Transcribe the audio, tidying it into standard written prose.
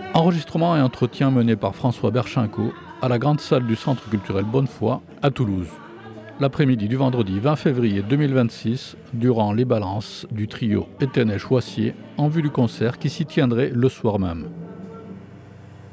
Enregistrement et entretien menés par François Berchinko à la grande salle du Centre culturel Bonnefoy à Toulouse. L'après-midi du vendredi 20 février 2026, durant les balances du trio Éternel Choissier, en vue du concert qui s'y tiendrait le soir même.